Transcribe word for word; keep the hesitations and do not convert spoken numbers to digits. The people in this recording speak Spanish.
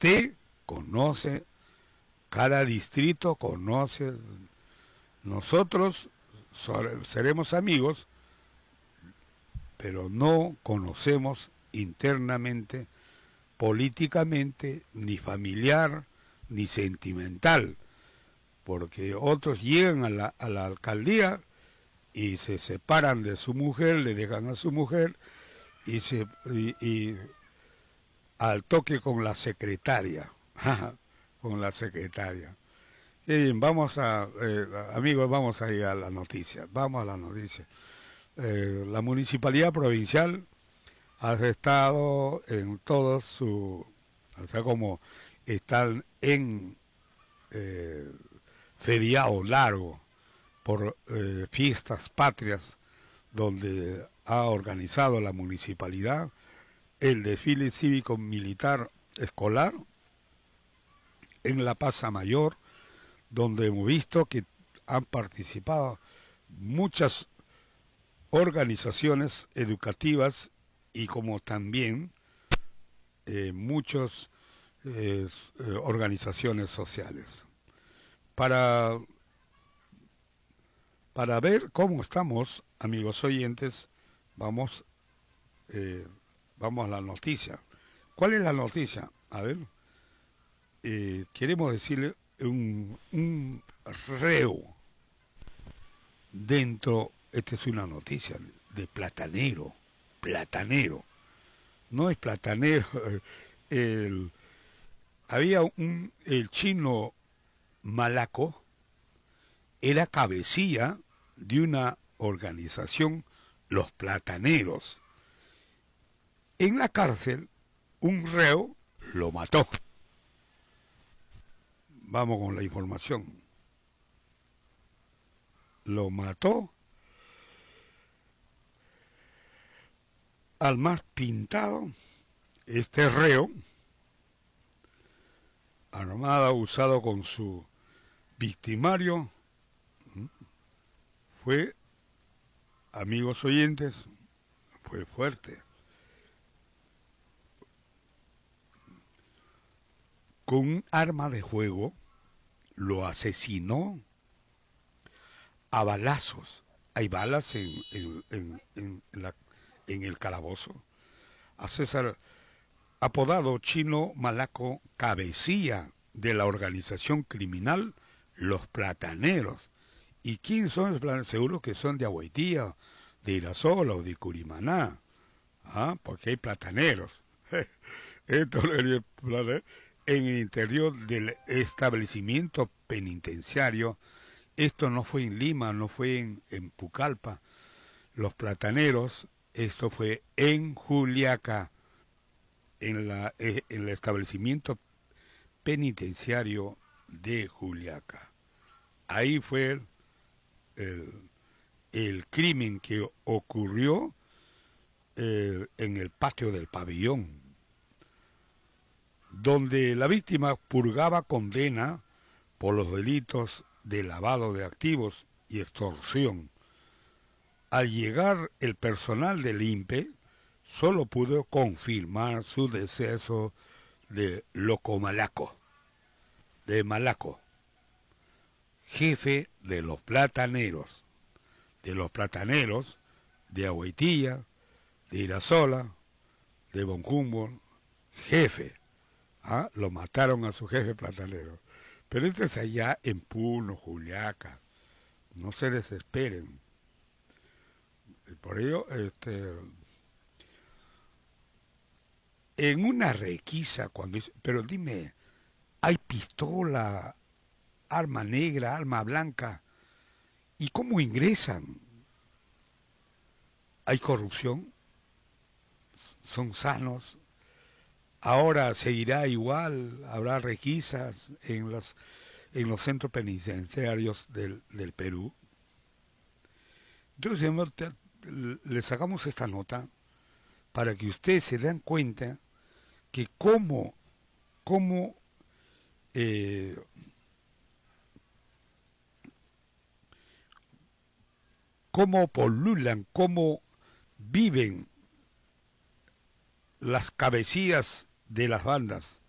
usted conoce, cada distrito conoce, nosotros seremos amigos, pero no conocemos internamente, políticamente, ni familiar, ni sentimental, porque otros llegan a la, a la alcaldía y se separan de su mujer, le dejan a su mujer y se y, y al toque con la secretaria, con la secretaria. Y bien, vamos a, eh, amigos, vamos a ir a la noticia, vamos a la noticia. Eh, la municipalidad provincial ha estado en todo su, o sea, como están en eh, feriado largo por eh, fiestas patrias, donde ha organizado la municipalidad el desfile cívico-militar escolar en la Plaza Mayor, donde hemos visto que han participado muchas organizaciones educativas y como también eh, muchas eh, organizaciones sociales. Para, para ver cómo estamos, amigos oyentes, vamos, eh, vamos a la noticia. ¿Cuál es la noticia? A ver, eh, queremos decirle un, un reo dentro, esta es una noticia de platanero, platanero, no es platanero, el, había un, el chino Malaco, era cabecilla de una organización, los plataneros. En la cárcel, un reo lo mató. Vamos con la información. Lo mató al más pintado. Este reo, armado, usado con su victimario, fue, amigos oyentes, fue fuerte. Con un arma de fuego lo asesinó a balazos. Hay balas en, en, en, en, la, en el calabozo. A César, apodado Chino Malaco, cabecilla de la organización criminal Los Plataneros. ¿Y quién son los plataneros? Seguro que son de Agüitía, de Irasola o de Curimaná, ¿ah? Porque hay plataneros. Esto en el interior del establecimiento penitenciario. Esto no fue en Lima, no fue en, en Pucallpa. Los plataneros, esto fue en Juliaca, en, la, en el establecimiento penitenciario de Juliaca. Ahí fue el, el, el crimen que ocurrió eh, en el patio del pabellón, donde la víctima purgaba condena por los delitos de lavado de activos y extorsión. Al llegar el personal del I N P E, solo pudo confirmar su deceso de Loco Malaco, de Malaco, jefe de los plataneros, de los plataneros de Agüitía, de Irasola, de Bonjumbo, jefe. ¿Ah? Lo mataron a su jefe platanero. Pero este es allá en Puno, Juliaca. No se desesperen. Por ello, este, en una requisa, cuando dice, pero dime, hay pistola, arma negra, arma blanca, ¿y cómo ingresan? ¿Hay corrupción? ¿Son sanos? Ahora seguirá igual, habrá requisas en los, en los centros penitenciarios del, del Perú. Entonces, le sacamos esta nota para que ustedes se den cuenta que cómo, cómo eh, cómo polulan, cómo viven las cabecillas de las bandas,